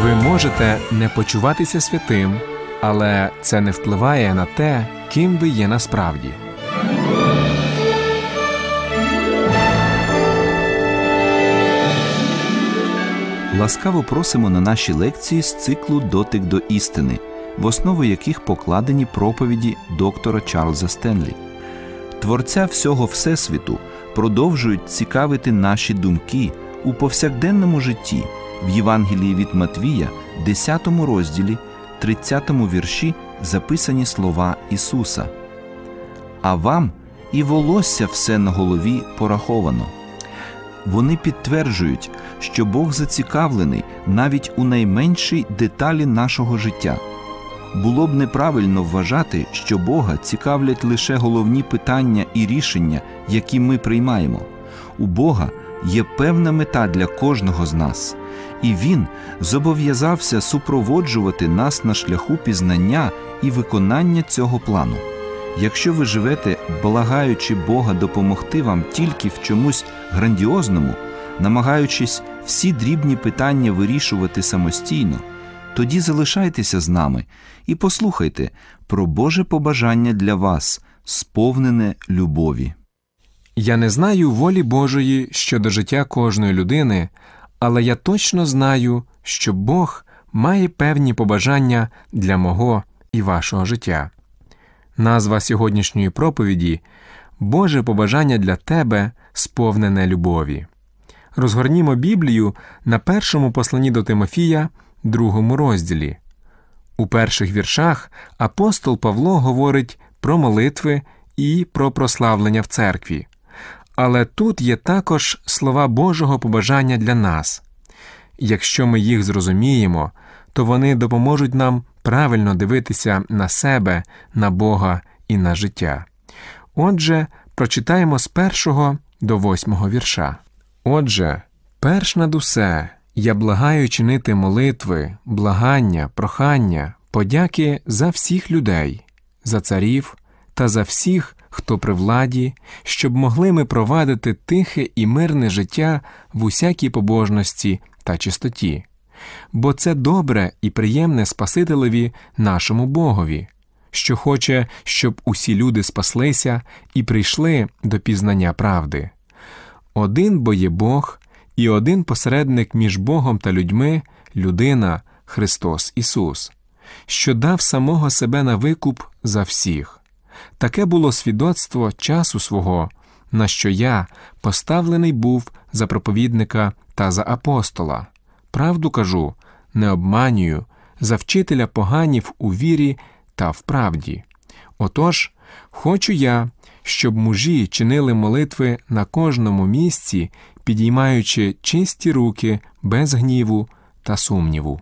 Ви можете не почуватися святим, але це не впливає на те, ким ви є насправді. Ласкаво просимо на наші лекції з циклу «Дотик до істини», в основу яких покладені проповіді доктора Чарльза Стенлі. Творця всього Всесвіту продовжують цікавити наші думки у повсякденному житті в Євангелії від Матвія, 10 розділі, 30 вірші записані слова Ісуса. «А вам і волосся все на голові пораховано». Вони підтверджують, що Бог зацікавлений навіть у найменшій деталі нашого життя. Було б неправильно вважати, що Бога цікавлять лише головні питання і рішення, які ми приймаємо. У Бога є певна мета для кожного з нас, і Він зобов'язався супроводжувати нас на шляху пізнання і виконання цього плану. Якщо ви живете, благаючи Бога допомогти вам тільки в чомусь грандіозному, намагаючись всі дрібні питання вирішувати самостійно, тоді залишайтеся з нами і послухайте про Боже побажання для вас, сповнене любові. Я не знаю волі Божої щодо життя кожної людини, але я точно знаю, що Бог має певні побажання для мого і вашого життя. Назва сьогоднішньої проповіді – «Боже побажання для тебе, сповнене любові». Розгорнімо Біблію на першому посланні до Тимофія, 2 розділі. У перших віршах апостол Павло говорить про молитви і про прославлення в церкві. Але тут є також слова Божого побажання для нас. Якщо ми їх зрозуміємо, то вони допоможуть нам правильно дивитися на себе, на Бога і на життя. Отже, прочитаємо з 1 до 8 вірша. «Отже, перш над усе, я благаю чинити молитви, благання, прохання, подяки за всіх людей, за царів та за всіх, хто при владі, щоб могли ми провадити тихе і мирне життя в усякій побожності та чистоті. Бо це добре і приємне Спасителеві нашому Богові, що хоче, щоб усі люди спаслися і прийшли до пізнання правди. Один бо є Бог, і один посередник між Богом та людьми – людина, Христос Ісус, що дав самого себе на викуп за всіх. Таке було свідоцтво часу свого, на що я поставлений був за проповідника та за апостола. Правду кажу, не обманюю, за вчителя поганів у вірі та в правді. Отож, хочу я, щоб мужі чинили молитви на кожному місці, підіймаючи чисті руки без гніву та сумніву».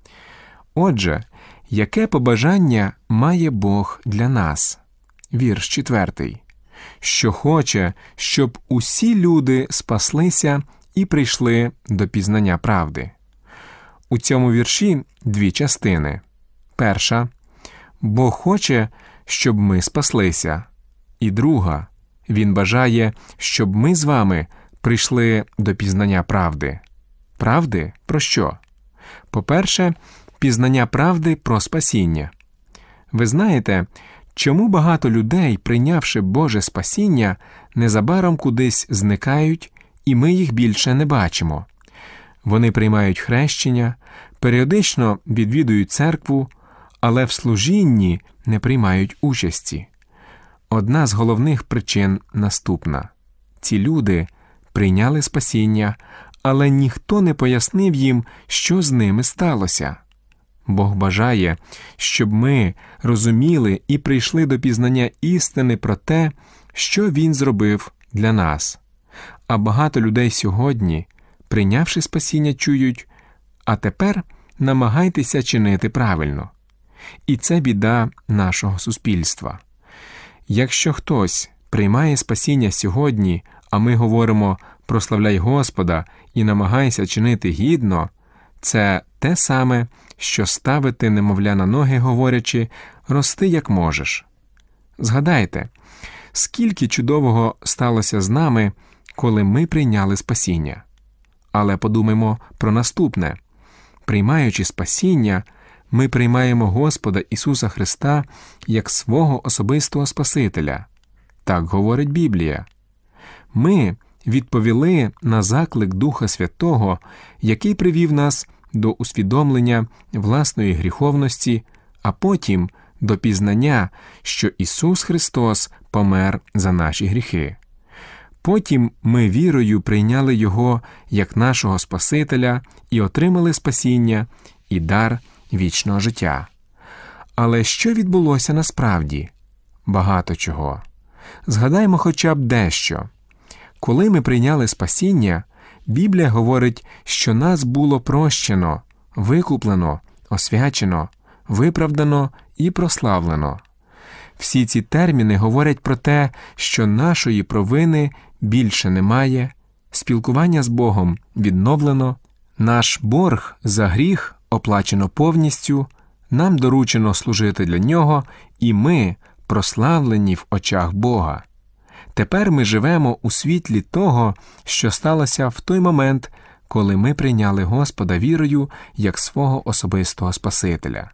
Отже, яке побажання має Бог для нас? Вірш 4. «Що хоче, щоб усі люди спаслися і прийшли до пізнання правди». У цьому вірші дві частини. Перша – Бог хоче, щоб ми спаслися. І друга – Він бажає, щоб ми з вами прийшли до пізнання правди. Правди про що? По-перше, пізнання правди про спасіння. Ви знаєте, чому багато людей, прийнявши Боже спасіння, незабаром кудись зникають, і ми їх більше не бачимо? Вони приймають хрещення, періодично відвідують церкву, але в служінні не приймають участі. Одна з головних причин наступна. Ці люди прийняли спасіння, але ніхто не пояснив їм, що з ними сталося. Бог бажає, щоб ми розуміли і прийшли до пізнання істини про те, що Він зробив для нас. А багато людей сьогодні, прийнявши спасіння, чують: «А тепер намагайтеся чинити правильно». І це біда нашого суспільства. Якщо хтось приймає спасіння сьогодні, а ми говоримо «прославляй Господа» і намагайся чинити гідно, це те саме, що ставити немовля на ноги, говорячи «рости як можеш». Згадайте, скільки чудового сталося з нами, коли ми прийняли спасіння. Але подумаймо про наступне. приймаючи спасіння, ми приймаємо Господа Ісуса Христа як свого особистого Спасителя. Так говорить Біблія. Ми відповіли на заклик Духа Святого, який привів нас до усвідомлення власної гріховності, а потім до пізнання, що Ісус Христос помер за наші гріхи. Потім ми вірою прийняли Його як нашого Спасителя і отримали спасіння і дар вічного життя. Але що відбулося насправді? Багато чого. Згадаймо хоча б дещо. Коли ми прийняли спасіння, Біблія говорить, що нас було прощено, викуплено, освячено, виправдано і прославлено. Всі ці терміни говорять про те, що нашої провини більше немає, спілкування з Богом відновлено, наш борг за гріх оплачено повністю, нам доручено служити для Нього, і ми прославлені в очах Бога. Тепер ми живемо у світлі того, що сталося в той момент, коли ми прийняли Господа вірою як свого особистого Спасителя.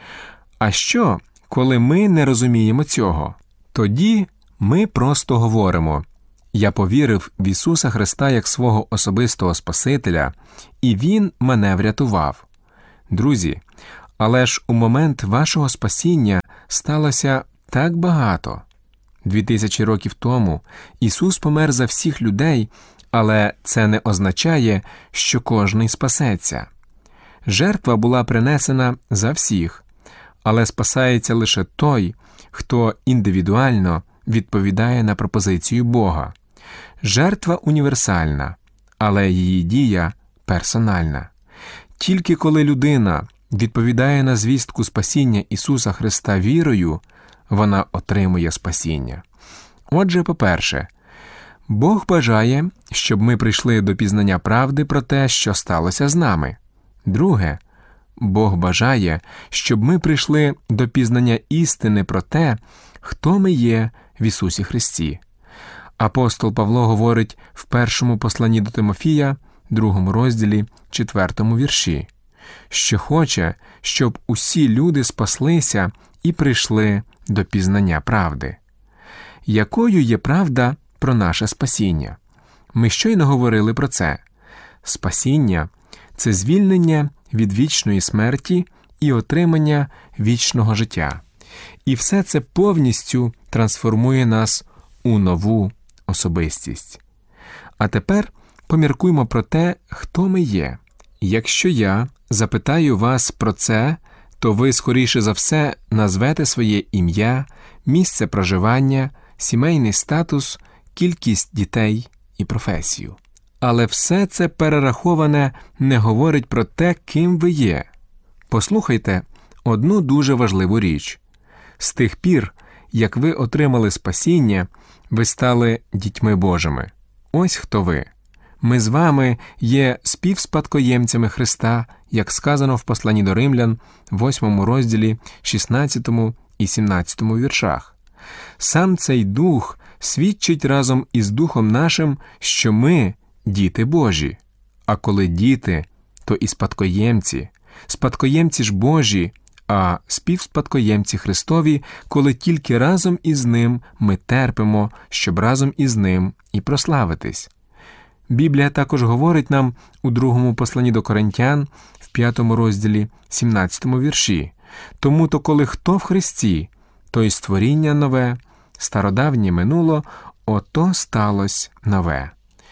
А що, коли ми не розуміємо цього? Тоді ми просто говоримо: «Я повірив в Ісуса Христа як свого особистого Спасителя, і Він мене врятував». Друзі, але ж у момент вашого спасіння сталося так багато. 2000 років тому Ісус помер за всіх людей, але це не означає, що кожний спасеться. Жертва була принесена за всіх, але спасається лише той, хто індивідуально відповідає на пропозицію Бога. Жертва універсальна, але її дія персональна. Тільки коли людина відповідає на звістку спасіння Ісуса Христа вірою, вона отримує спасіння. Отже, по-перше, Бог бажає, щоб ми прийшли до пізнання правди про те, що сталося з нами. Друге, Бог бажає, щоб ми прийшли до пізнання істини про те, хто ми є в Ісусі Христі. Апостол Павло говорить в першому посланні до Тимофія, 2 розділі, 4 вірші, що хоче, щоб усі люди спаслися і прийшли до пізнання правди. Якою є правда про наше спасіння? Ми щойно говорили про це. Спасіння – це звільнення від вічної смерті і отримання вічного життя. І все це повністю трансформує нас у нову особистість. А тепер поміркуймо про те, хто ми є. Якщо я запитаю вас про це, то ви, скоріше за все, назвете своє ім'я, місце проживання, сімейний статус, кількість дітей і професію. Але все це перераховане не говорить про те, ким ви є. Послухайте одну дуже важливу річ. З тих пір, як ви отримали спасіння, ви стали дітьми Божими. Ось хто ви. Ми з вами є співспадкоємцями Христа, як сказано в посланні до Римлян, 8 розділі, 16 і 17 віршах. Сам цей Дух свідчить разом із Духом нашим, що ми – діти Божі. А коли діти, то і спадкоємці. Спадкоємці ж Божі, а співспадкоємці Христові, коли тільки разом із Ним ми терпимо, щоб разом із Ним і прославитись. Біблія також говорить нам у 2 посланні до Коринтян, в 5 розділі, 17 вірші. «Тому-то, коли хто в Христі, то й створіння нове, стародавнє минуло, ото сталось нове».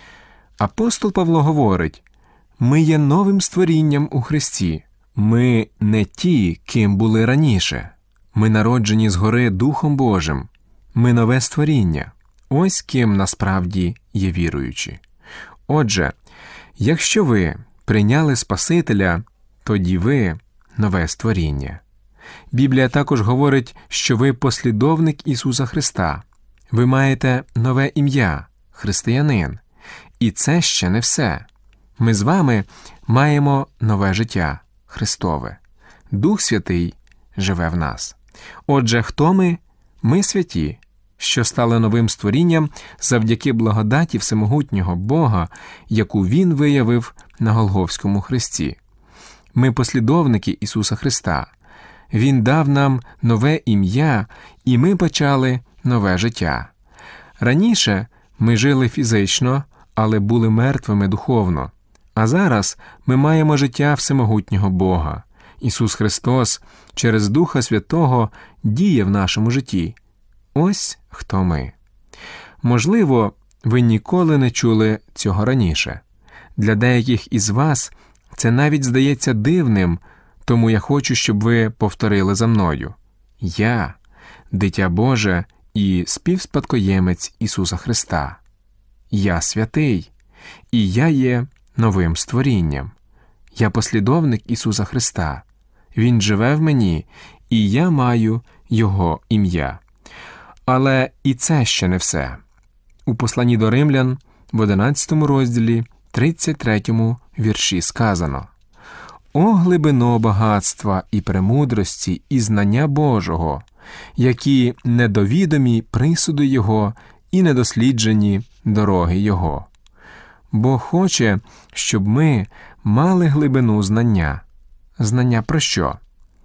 Апостол Павло говорить: «Ми є новим створінням у Христі. Ми не ті, ким були раніше. Ми народжені згори Духом Божим. Ми нове створіння. Ось ким насправді є віруючі». Отже, якщо ви прийняли Спасителя, тоді ви – нове створіння. Біблія також говорить, що ви послідовник Ісуса Христа. Ви маєте нове ім'я – християнин. І це ще не все. Ми з вами маємо нове життя – Христове. Дух Святий живе в нас. Отже, хто ми? Ми святі, що стали новим створінням завдяки благодаті всемогутнього Бога, яку Він виявив на Голгофському хресті. Ми послідовники Ісуса Христа. Він дав нам нове ім'я, і ми почали нове життя. Раніше ми жили фізично, але були мертвими духовно. А зараз ми маємо життя всемогутнього Бога. Ісус Христос через Духа Святого діє в нашому житті. Ось хто ми. Можливо, ви ніколи не чули цього раніше. Для деяких із вас це навіть здається дивним, тому я хочу, щоб ви повторили за мною. Я – дитя Боже і співспадкоємець Ісуса Христа. Я святий, і я є новим створінням. Я послідовник Ісуса Христа. Він живе в мені, і я маю Його ім'я. Але і це ще не все. У посланні до Римлян в 11 розділі 33 вірші сказано: «О глибино багатства і премудрості і знання Божого, які недовідомі присуди Його і недосліджені дороги Його». Бог хоче, щоб ми мали глибину знання. Знання про що?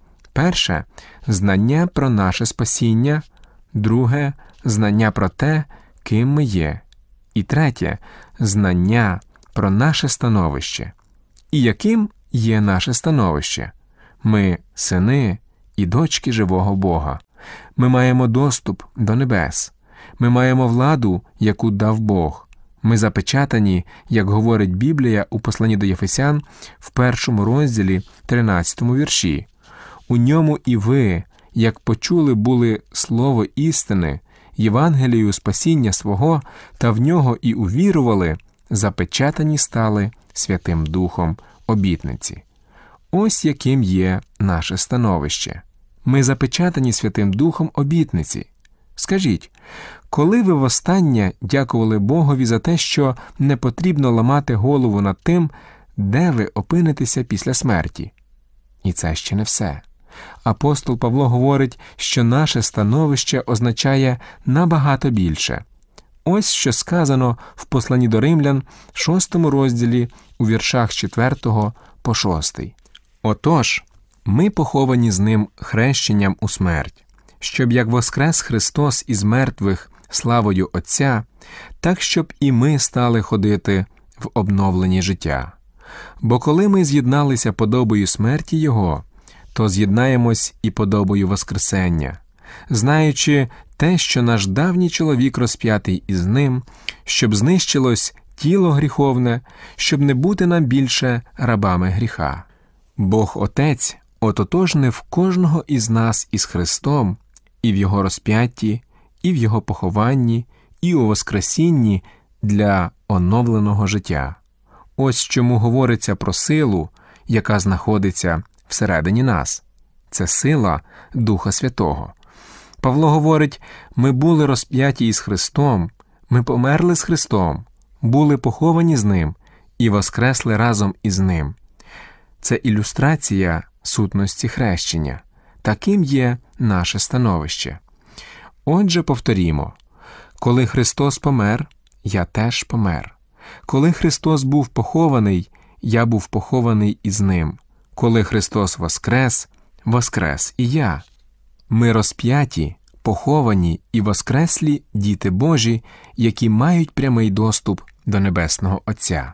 Перше – знання про наше спасіння. Друге – знання про те, ким ми є. І третє – знання про наше становище. І яким є наше становище? Ми – сини і дочки живого Бога. Ми маємо доступ до небес. Ми маємо владу, яку дав Бог. Ми запечатані, як говорить Біблія у посланні до Єфесян в 1 розділі 13 вірші. У ньому і ви, як почули були слово істини, Євангелію спасіння свого, та в нього і увірували, запечатані стали Святим Духом обітниці. Ось яким є наше становище. Ми запечатані Святим Духом обітниці. Скажіть, коли ви востаннє дякували Богові за те, що не потрібно ламати голову над тим, де ви опинитеся після смерті? І це ще не все. Апостол Павло говорить, що наше становище означає набагато більше. Ось що сказано в посланні до Римлян, 6 розділі, у віршах з 4 по 6. «Отож, ми поховані з ним хрещенням у смерть, щоб як воскрес Христос із мертвих славою Отця, так щоб і ми стали ходити в обновленні життя. Бо коли ми з'єдналися подобою смерті Його, то з'єднаємось і подобою воскресення, знаючи те, що наш давній чоловік розп'ятий із ним, щоб знищилось тіло гріховне, щоб не бути нам більше рабами гріха. Бог Отець ототожнив кожного із нас із Христом і в Його розп'ятті, і в Його похованні, і у воскресінні для оновленого життя. Ось чому говориться про силу, яка знаходиться всередині нас. Це сила Духа Святого. Павло говорить, ми були розп'яті із Христом, ми померли з Христом, були поховані з Ним і воскресли разом із Ним. Це ілюстрація сутності хрещення. Таким є наше становище. Отже, повторімо, коли Христос помер, я теж помер. Коли Христос був похований, я був похований із Ним. Коли Христос воскрес, воскрес і я. Ми розп'яті, поховані і воскреслі діти Божі, які мають прямий доступ до Небесного Отця.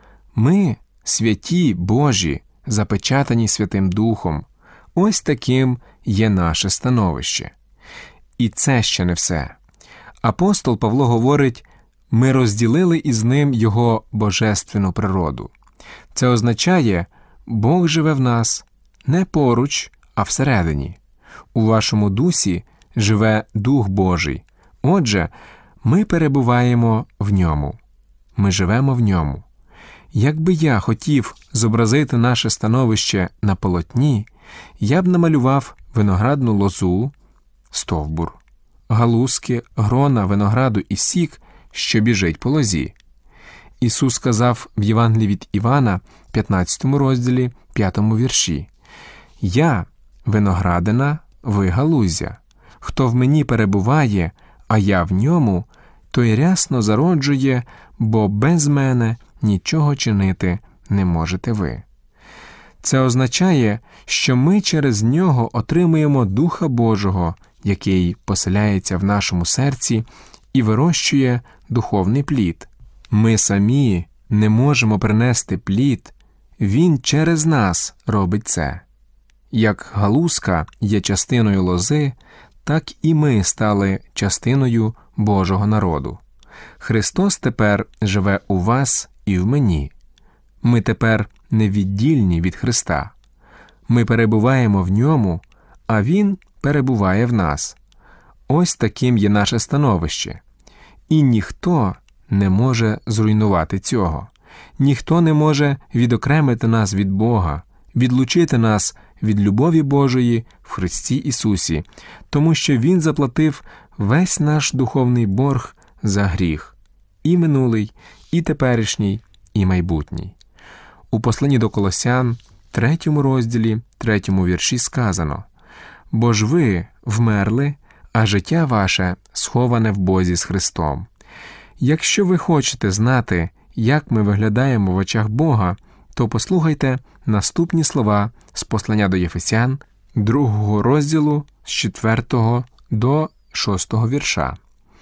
Ми – святі Божі, запечатані Святим Духом. Ось таким є наше становище. І це ще не все. Апостол Павло говорить, ми розділили із ним Його божественну природу. Це означає, Бог живе в нас не поруч, а всередині. У вашому дусі живе Дух Божий. Отже, ми перебуваємо в Ньому. Ми живемо в Ньому. Якби я хотів зобразити наше становище на полотні, я б намалював виноградну лозу, стовбур, галузки, грона винограду і сік, що біжить по лозі. Ісус сказав в Євангелії від Івана, 15 розділі, 5 вірші: «Я – виноградина, ви – галузя. Хто в мені перебуває, а я в ньому, той рясно зароджує, бо без мене нічого чинити не можете ви». Це означає, що ми через нього отримуємо Духа Божого, який поселяється в нашому серці і вирощує духовний плід. Ми самі не можемо принести плід, Він через нас робить це. Як галузка є частиною лози, так і ми стали частиною Божого народу. Христос тепер живе у вас і в мені. Ми тепер невіддільні від Христа. Ми перебуваємо в Ньому, а Він перебуває в нас. Ось таким є наше становище. І ніхто не може зруйнувати цього. Ніхто не може відокремити нас від Бога, відлучити нас від любові Божої в Христі Ісусі, тому що Він заплатив весь наш духовний борг за гріх, і минулий, і теперішній, і майбутній. У посланні до Колосян, 3 розділі, 3 вірші сказано: «Бо ж ви вмерли, а життя ваше сховане в Бозі з Христом». Якщо ви хочете знати, як ми виглядаємо в очах Бога, то послухайте наступні слова з послання до Єфесян, 2 розділу, з 4 до 6 вірша.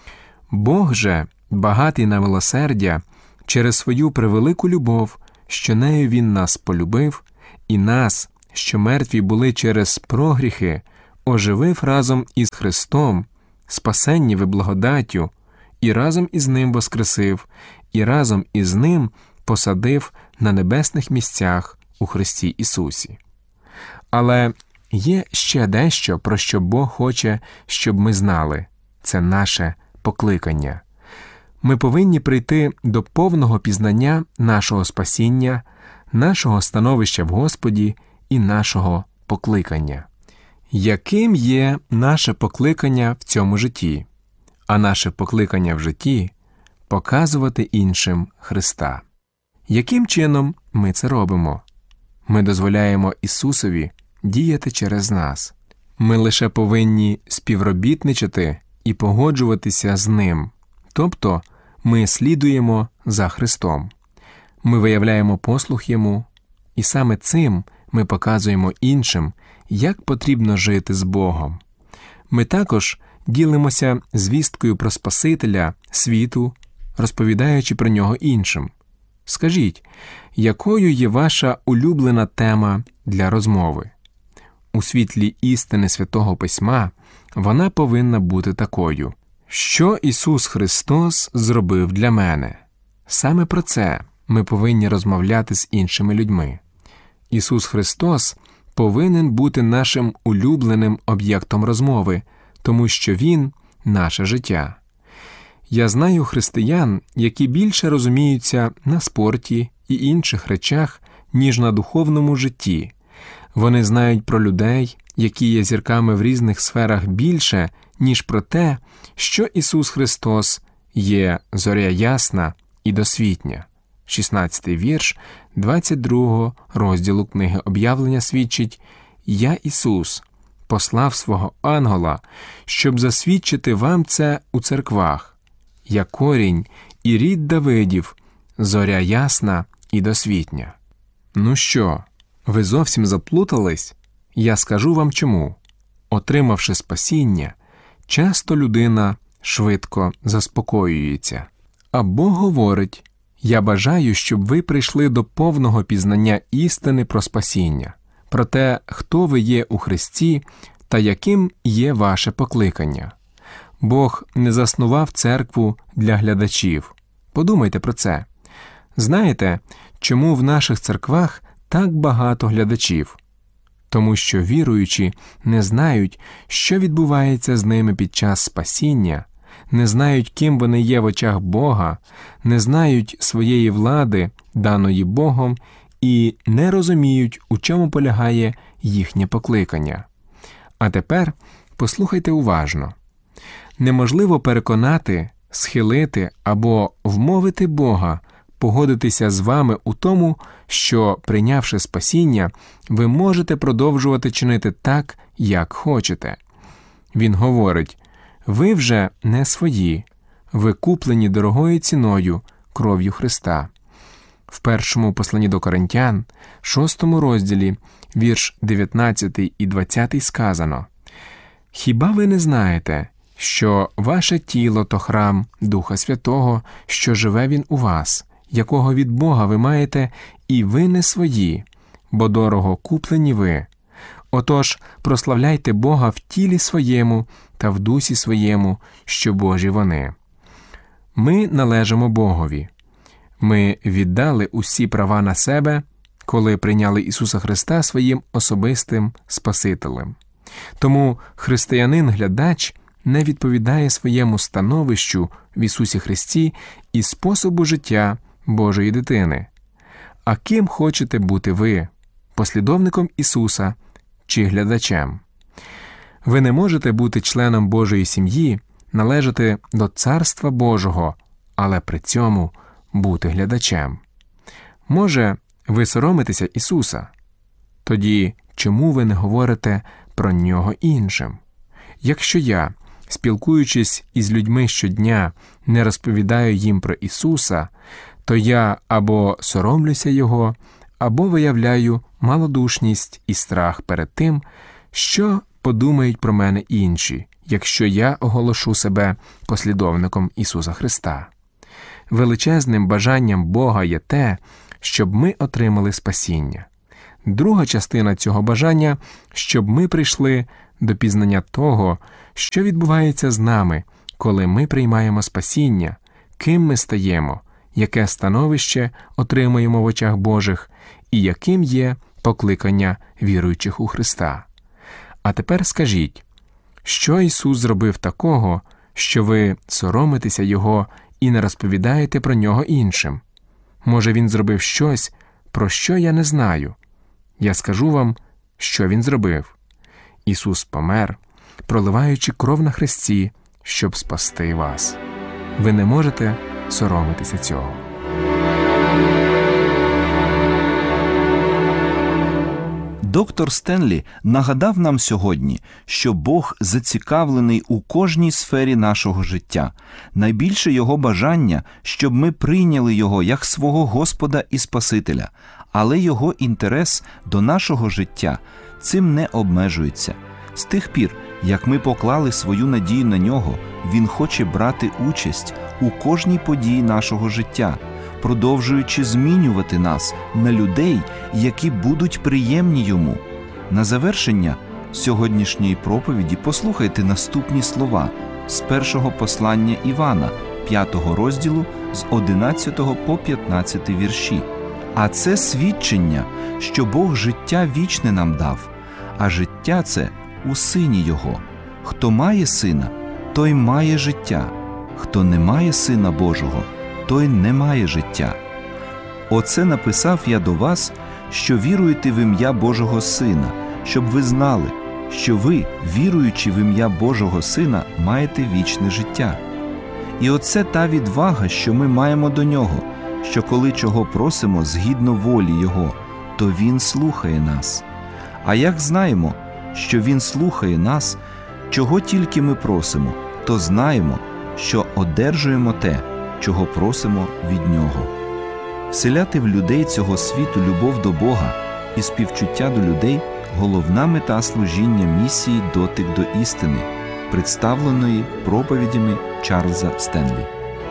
«Бог же, багатий на милосердя, через свою превелику любов, що нею Він нас полюбив, і нас, що мертві були через прогріхи, оживив разом із Христом, спасенні ви благодаттю, і разом із Ним воскресив, і разом із Ним посадив на небесних місцях у Христі Ісусі». Але є ще дещо, про що Бог хоче, щоб ми знали. Це наше покликання. Ми повинні прийти до повного пізнання нашого спасіння, нашого становища в Господі і нашого покликання. Яким є наше покликання в цьому житті? А наше покликання в житті – показувати іншим Христа. Яким чином ми це робимо? Ми дозволяємо Ісусові діяти через нас. Ми лише повинні співробітничати і погоджуватися з Ним. Тобто, ми слідуємо за Христом. Ми виявляємо послух Йому, і саме цим ми показуємо іншим, як потрібно жити з Богом. Ми також ділимося звісткою про Спасителя світу, розповідаючи про Нього іншим. Скажіть, якою є ваша улюблена тема для розмови? У світлі істини Святого Письма вона повинна бути такою: що Ісус Христос зробив для мене? Саме про це ми повинні розмовляти з іншими людьми. Ісус Христос повинен бути нашим улюбленим об'єктом розмови, тому що Він – наше життя. Я знаю християн, які більше розуміються на спорті і інших речах, ніж на духовному житті. Вони знають про людей, які є зірками в різних сферах більше, ніж про те, що Ісус Христос є зоря ясна і досвітня. 16-й вірш 22 розділу книги Об'явлення свідчить: «Я, Ісус, послав свого ангела, щоб засвідчити вам це у церквах. Я корінь і рід Давидів, зоря ясна і досвітня». Ну що, ви зовсім заплутались? Я скажу вам чому. Отримавши спасіння, часто людина швидко заспокоюється. А Бог говорить: «Я бажаю, щоб ви прийшли до повного пізнання істини про спасіння, про те, хто ви є у Христі та яким є ваше покликання». Бог не заснував церкву для глядачів. Подумайте про це. Знаєте, чому в наших церквах так багато глядачів? Тому що віруючі не знають, що відбувається з ними під час спасіння, не знають, ким вони є в очах Бога, не знають своєї влади, даної Богом, і не розуміють, у чому полягає їхнє покликання. А тепер послухайте уважно. Неможливо переконати, схилити або вмовити Бога погодитися з вами у тому, що, прийнявши спасіння, ви можете продовжувати чинити так, як хочете. Він говорить: «Ви вже не свої, ви куплені дорогою ціною, кров'ю Христа. В першому посланні до Коринтян, 6 розділі, вірш 19 і 20 сказано: «Хіба ви не знаєте, що ваше тіло – то храм Духа Святого, що живе Він у вас, якого від Бога ви маєте, і ви не свої, бо дорого куплені ви? Отож, прославляйте Бога в тілі своєму та в дусі своєму, що Божі вони». Ми належимо Богові. Ми віддали усі права на себе, коли прийняли Ісуса Христа своїм особистим Спасителем. Тому християнин-глядач не відповідає своєму становищу в Ісусі Христі і способу життя Божої дитини. А ким хочете бути ви – послідовником Ісуса чи глядачем? Ви не можете бути членом Божої сім'ї, належати до Царства Божого, але при цьому бути глядачем. Може, ви соромитеся Ісуса? Тоді чому ви не говорите про Нього іншим? Якщо я, спілкуючись із людьми щодня, не розповідаю їм про Ісуса, то я або соромлюся Його, або виявляю малодушність і страх перед тим, що подумають про мене інші, якщо я оголошу себе послідовником Ісуса Христа. Величезним бажанням Бога є те, щоб ми отримали спасіння. Друга частина цього бажання – щоб ми прийшли до пізнання того, що відбувається з нами, коли ми приймаємо спасіння, ким ми стаємо, яке становище отримуємо в очах Божих і яким є покликання віруючих у Христа. А тепер скажіть, що Ісус зробив такого, що ви соромитеся Його і не розповідаєте про Нього іншим? Може, Він зробив щось, про що я не знаю? Я скажу вам, що Він зробив. Ісус помер, проливаючи кров на хресті, щоб спасти вас. Ви не можете соромитися цього. Доктор Стенлі нагадав нам сьогодні, що Бог зацікавлений у кожній сфері нашого життя. Найбільше Його бажання, щоб ми прийняли Його як свого Господа і Спасителя. Але Його інтерес до нашого життя цим не обмежується. З тих пір, як ми поклали свою надію на Нього, Він хоче брати участь у кожній події нашого життя, продовжуючи змінювати нас на людей, які будуть приємні Йому. На завершення сьогоднішньої проповіді послухайте наступні слова з першого послання Івана, 5 розділу, з 11 по 15 вірші. «А це свідчення, що Бог життя вічне нам дав, а життя це у Сині Його. Хто має Сина, той має життя. Хто не має Сина Божого, той не має життя. Оце написав я до вас, що віруєте в ім'я Божого Сина, щоб ви знали, що ви, віруючи в ім'я Божого Сина, маєте вічне життя. І оце та відвага, що ми маємо до Нього, що коли чого просимо згідно волі Його, то Він слухає нас. А як знаємо, що Він слухає нас, чого тільки ми просимо, то знаємо, що одержуємо те, чого просимо від Нього». Вселяти в людей цього світу любов до Бога і співчуття до людей – головна мета служіння місії «Дотик до істини», представленої проповідями Чарльза Стенлі.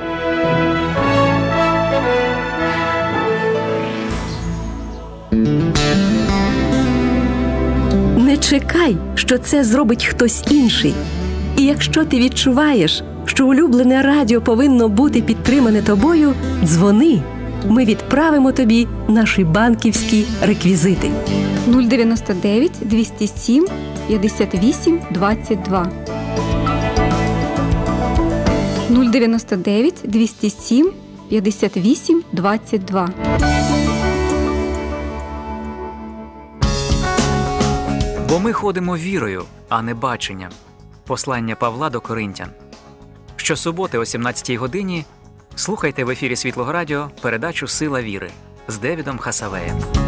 Не чекай, що це зробить хтось інший. І якщо ти відчуваєш, що улюблене радіо повинно бути підтримане тобою, дзвони. Ми відправимо тобі наші банківські реквізити. 099 207 58 22. 099 207 58 22. Бо ми ходимо вірою, а не баченням. Послання Павла до Коринтян. Щосуботи о 17-й годині слухайте в ефірі Світлого Радіо передачу «Сила віри» з Девідом Хасавеєм.